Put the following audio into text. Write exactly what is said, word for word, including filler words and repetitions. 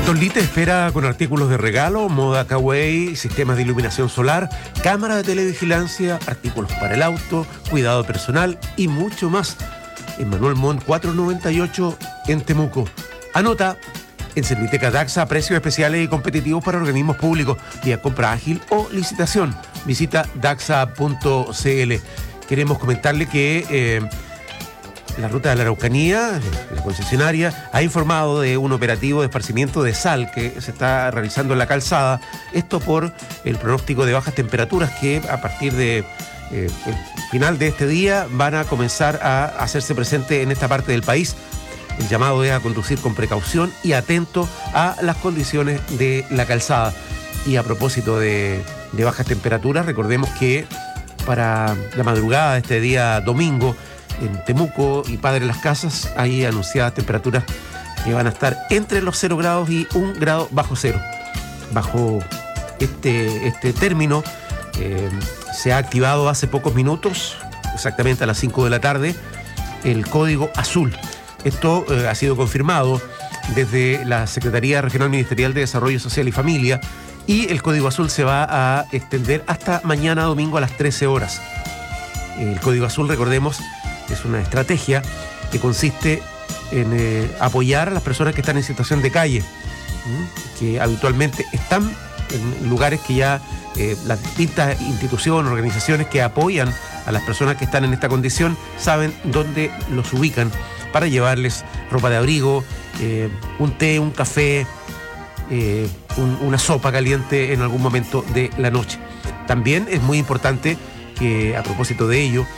Tonlí te espera con artículos de regalo, moda kawaii, sistemas de iluminación solar, cámara de televigilancia, artículos para el auto, cuidado personal y mucho más. En Manuel Montt cuatrocientos noventa y ocho en Temuco. Anota en Serviteca Daxa precios especiales y competitivos para organismos públicos vía compra ágil o licitación. Visita daxa punto c l. Queremos comentarle que eh, la Ruta de la Araucanía, la concesionaria, ha informado de un operativo de esparcimiento de sal que se está realizando en la calzada. Esto por el pronóstico de bajas temperaturas que a partir de eh, el final de este día van a comenzar a hacerse presente en esta parte del país. El llamado es a conducir con precaución y atento a las condiciones de la calzada. Y a propósito de, de bajas temperaturas, recordemos que para la madrugada de este día domingo, en Temuco y Padre Las Casas hay anunciadas temperaturas que van a estar entre los cero grados y un grado bajo cero. Bajo este, este término eh, se ha activado hace pocos minutos, exactamente a las cinco de la tarde, el código azul. Esto eh, ha sido confirmado desde la Secretaría Regional Ministerial de Desarrollo Social y Familia, y el código azul se va a extender hasta mañana domingo a las trece horas. El código azul, recordemos, es una estrategia que consiste en eh, apoyar a las personas que están en situación de calle, ¿m? que habitualmente están en lugares que ya eh, las distintas instituciones, organizaciones que apoyan a las personas que están en esta condición saben dónde los ubican para llevarles ropa de abrigo, eh, un té, un café, eh, un, una sopa caliente en algún momento de la noche. También es muy importante que, a propósito de ello,